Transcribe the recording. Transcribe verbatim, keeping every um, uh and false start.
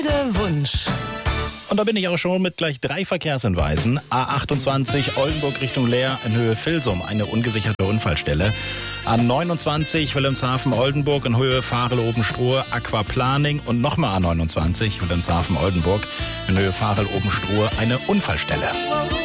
Der Wunsch. Und da bin ich auch schon mit gleich drei Verkehrshinweisen. A achtundzwanzig Oldenburg Richtung Leer in Höhe Vilsum, eine ungesicherte Unfallstelle. A neunundzwanzig Wilhelmshaven-Oldenburg in Höhe Varel-Obenstruhe, Aquaplaning. Und nochmal A neunundzwanzig Wilhelmshaven-Oldenburg in Höhe Varel-Obenstruhe, eine Unfallstelle.